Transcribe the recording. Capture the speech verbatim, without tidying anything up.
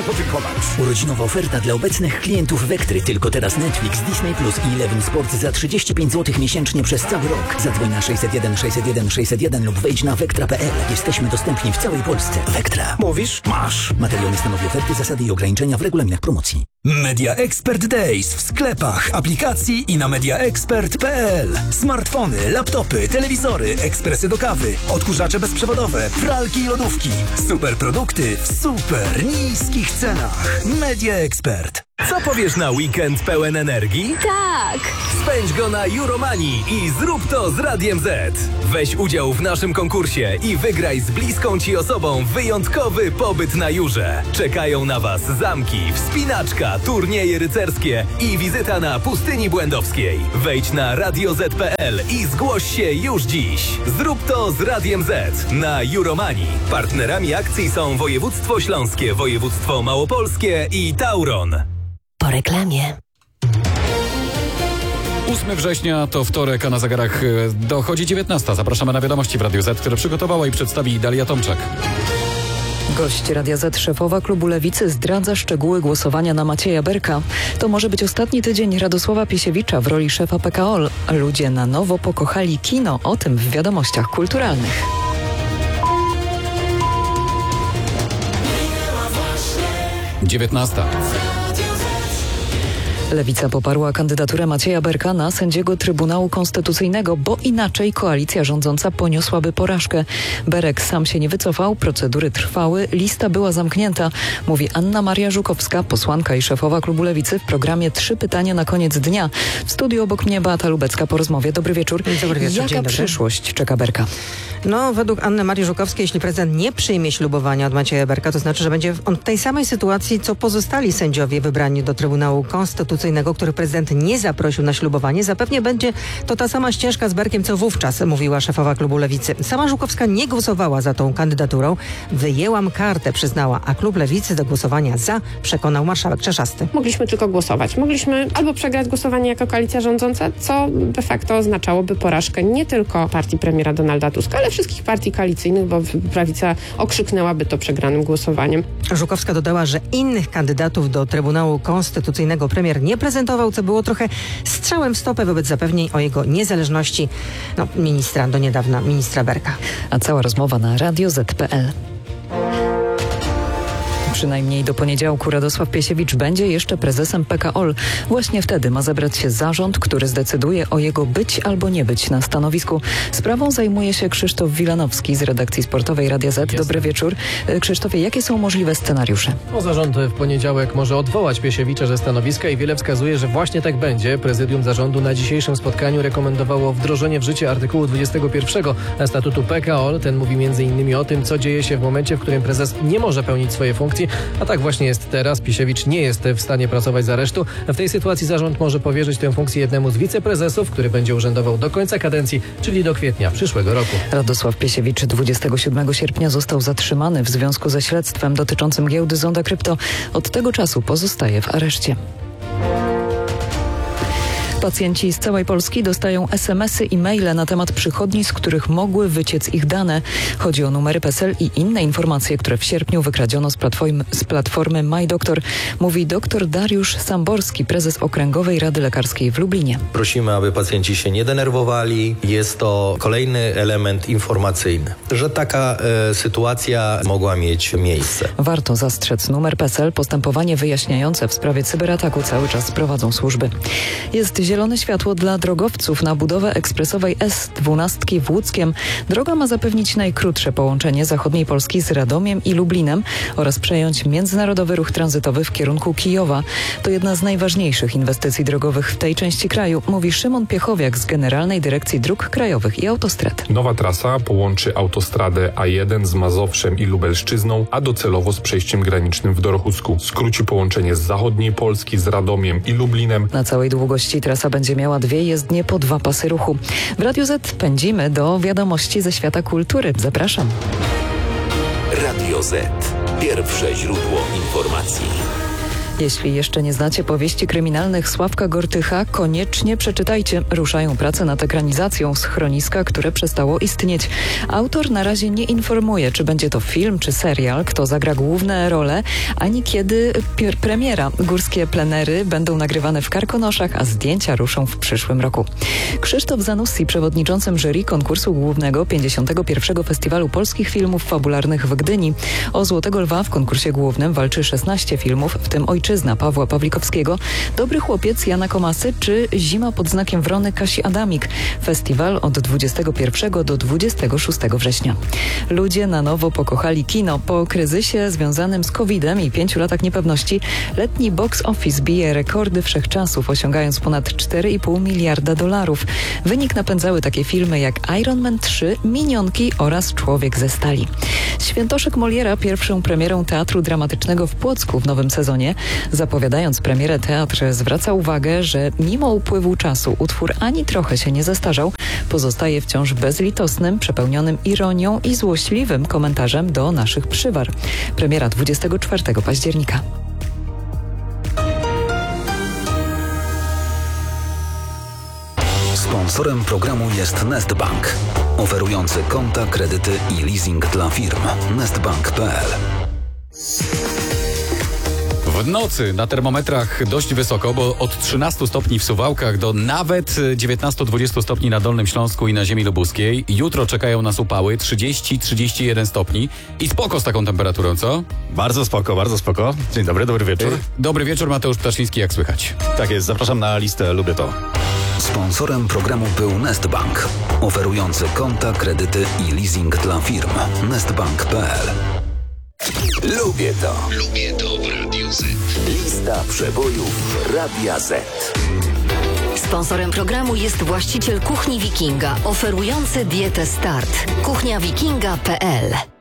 podziękować. Urodzinowa oferta dla obecnych klientów Wektry. Tylko teraz Netflix, Disney Plus i Eleven Sport za trzydzieści pięć złotych miesięcznie przez cały rok. Zadzwoń na sześćset jeden sześćset jeden sześćset jeden lub wejdź na wektra kropka pe el. Jesteśmy dostępni w całej Polsce. Wektra. Mówisz? Masz. Materiał nie stanowi oferty, zasady i ograniczenia w regulaminach promocji. Media Expert Days w sklepach, aplikacji i na media expert kropka pe el. Smartfony, laptopy, telewizory, ekspresy do kawy, odkurzacze bezprzewodowe, pralki i lodówki. Super produkty w super niskich cenach. Media Expert. Co powiesz na weekend pełen energii? Tak! Spędź go na Euromanii i zrób to z Radiem Z. Weź udział w naszym konkursie i wygraj z bliską Ci osobą wyjątkowy pobyt na Jurze. Czekają na Was zamki, wspinaczka, turnieje rycerskie i wizyta na Pustyni Błędowskiej. Wejdź na radio zet kropka pe el i zgłoś się już dziś. Zrób to z Radiem Z na Euromanii. Partnerami akcji są Województwo Śląskie, Województwo Małopolskie i Tauron. Po reklamie. ósmego września to wtorek, a na zegarach dochodzi dziewiętnasta. Zapraszamy na wiadomości w Radiu Z, które przygotowała i przedstawi Dalia Tomczak. Gość Radia Z, szefowa klubu Lewicy, zdradza szczegóły głosowania na Macieja Berka. To może być ostatni tydzień Radosława Piesiewicza w roli szefa P K O. Ludzie na nowo pokochali kino. O tym w wiadomościach kulturalnych. dziewiętnasta. Lewica poparła kandydaturę Macieja Berka na sędziego Trybunału Konstytucyjnego, bo inaczej koalicja rządząca poniosłaby porażkę. Berek sam się nie wycofał, procedury trwały, lista była zamknięta, mówi Anna Maria Żukowska, posłanka i szefowa klubu Lewicy w programie Trzy pytania na koniec dnia. W studiu obok mnie Beata Lubecka po rozmowie. Dobry wieczór. Dobry wieczór. Jaka Dzień dobry. przyszłość czeka Berka? No, według Anny Marii Żukowskiej, jeśli prezydent nie przyjmie ślubowania od Macieja Berka, to znaczy, że będzie on w tej samej sytuacji, co pozostali sędziowie wybrani do Trybunału Konstytucyjnego, których prezydent nie zaprosił na ślubowanie. Zapewne będzie to ta sama ścieżka z Berkiem, co wówczas, mówiła szefowa klubu Lewicy. Sama Żukowska nie głosowała za tą kandydaturą. Wyjęłam kartę, przyznała, a klub Lewicy do głosowania za przekonał marszałek Czerzasty. Mogliśmy tylko głosować. Mogliśmy albo przegrać głosowanie jako koalicja rządząca, co de facto oznaczałoby porażkę nie tylko partii premiera Donalda Tuska, ale wszystkich partii koalicyjnych, bo prawica okrzyknęłaby to przegranym głosowaniem. Żukowska dodała, że innych kandydatów do Trybunału Konstytucyjnego premier nie prezentował, co było trochę strzałem w stopę wobec zapewnień o jego niezależności, no, ministra, do niedawna ministra Berka. A cała rozmowa na radio zet kropka pe el. Przynajmniej do poniedziałku Radosław Piesiewicz będzie jeszcze prezesem P K O. Właśnie wtedy ma zebrać się zarząd, który zdecyduje o jego być albo nie być na stanowisku. Sprawą zajmuje się Krzysztof Wilanowski z redakcji sportowej Radia Z. Jest. Dobry wieczór. Krzysztofie, jakie są możliwe scenariusze? No, zarząd w poniedziałek może odwołać Piesiewicza ze stanowiska i wiele wskazuje, że właśnie tak będzie. Prezydium zarządu na dzisiejszym spotkaniu rekomendowało wdrożenie w życie artykułu dwudziestego pierwszego statutu P K O. Ten mówi między innymi o tym, co dzieje się w momencie, w którym prezes nie może pełnić swojej funkcji. A tak właśnie jest teraz. Piesiewicz nie jest w stanie pracować za aresztu. W tej sytuacji zarząd może powierzyć tę funkcję jednemu z wiceprezesów, który będzie urzędował do końca kadencji, czyli do kwietnia przyszłego roku. Radosław Piesiewicz dwudziestego siódmego sierpnia został zatrzymany w związku ze śledztwem dotyczącym giełdy Zonda Krypto. Od tego czasu pozostaje w areszcie. Pacjenci z całej Polski dostają es em esy i maile na temat przychodni, z których mogły wyciec ich dane. Chodzi o numery P E S E L i inne informacje, które w sierpniu wykradziono z platformy, z platformy MyDoktor, mówi dr Dariusz Samborski, prezes Okręgowej Rady Lekarskiej w Lublinie. Prosimy, aby pacjenci się nie denerwowali. Jest to kolejny element informacyjny, że taka e, sytuacja mogła mieć miejsce. Warto zastrzec numer P E S E L. Postępowanie wyjaśniające w sprawie cyberataku cały czas prowadzą służby. Jest zielone światło dla drogowców na budowę ekspresowej S dwanaście w Łódzkiem. Droga ma zapewnić najkrótsze połączenie zachodniej Polski z Radomiem i Lublinem oraz przejąć międzynarodowy ruch tranzytowy w kierunku Kijowa. To jedna z najważniejszych inwestycji drogowych w tej części kraju, mówi Szymon Piechowiak z Generalnej Dyrekcji Dróg Krajowych i Autostrad. Nowa trasa połączy autostradę A jeden z Mazowszem i Lubelszczyzną, a docelowo z przejściem granicznym w Dorochusku. Skróci połączenie z zachodniej Polski z Radomiem i Lublinem. Na całej długości trasa będzie miała dwie jezdnie po dwa pasy ruchu. W Radiu Z pędzimy do wiadomości ze świata kultury. Zapraszam. Radio Z. Pierwsze źródło informacji. Jeśli jeszcze nie znacie powieści kryminalnych Sławka Gortycha, koniecznie przeczytajcie. Ruszają prace nad ekranizacją Schroniska, które przestało istnieć. Autor na razie nie informuje, czy będzie to film, czy serial, kto zagra główne role, ani kiedy pier- premiera. Górskie plenery będą nagrywane w Karkonoszach, a zdjęcia ruszą w przyszłym roku. Krzysztof Zanussi, przewodniczącym jury konkursu głównego pięćdziesiątego pierwszego Festiwalu Polskich Filmów Fabularnych w Gdyni. O Złotego Lwa w konkursie głównym walczy szesnaście filmów, w tym Ojczyzna Pawła Pawlikowskiego, Dobry chłopiec Jana Komasy czy Zima pod znakiem Wrony Kasi Adamik. Festiwal od dwudziestego pierwszego do dwudziestego szóstego września. Ludzie na nowo pokochali kino. Po kryzysie związanym z kowidem i pięciu latach niepewności letni box office bije rekordy wszechczasów, osiągając ponad cztery i pół miliarda dolarów. Wynik napędzały takie filmy jak Iron Man trzy, Minionki oraz Człowiek ze stali. Świętoszek Moliera pierwszą premierą teatru dramatycznego w Płocku w nowym sezonie. Zapowiadając premierę, teatr zwraca uwagę, że mimo upływu czasu utwór ani trochę się nie zestarzał, pozostaje wciąż bezlitosnym, przepełnionym ironią i złośliwym komentarzem do naszych przywar. Premiera dwudziestego czwartego października. Sponsorem programu jest Nestbank, oferujący konta, kredyty i leasing dla firm. nestbank kropka p l. W nocy na termometrach dość wysoko, bo od trzynastu stopni w Suwałkach do nawet dziewiętnastu do dwudziestu stopni na Dolnym Śląsku i na ziemi lubuskiej. Jutro czekają nas upały trzydzieści do trzydziestu jeden stopni i spoko z taką temperaturą, co? Bardzo spoko, bardzo spoko. Dzień dobry, dobry wieczór. Dobry wieczór, Mateusz Ptaszyński, jak słychać? Tak jest, zapraszam na listę, lubię to. Sponsorem programu był Nestbank, oferujący konta, kredyty i leasing dla firm. nestbank kropka p l. Lubię to. Lubię to w Radiu Z. Lista przebojów Radia Z. Sponsorem programu jest właściciel Kuchni Wikinga, oferujący dietę Start. kuchnia wikinga kropka p l.